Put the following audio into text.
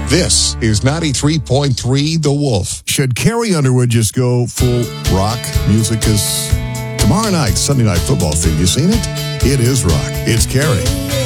This is 93.3 The Wolf. Should Carrie Underwood just go full rock music? Because tomorrow night, Sunday Night Football theme, you seen it? It is rock. It's Carrie.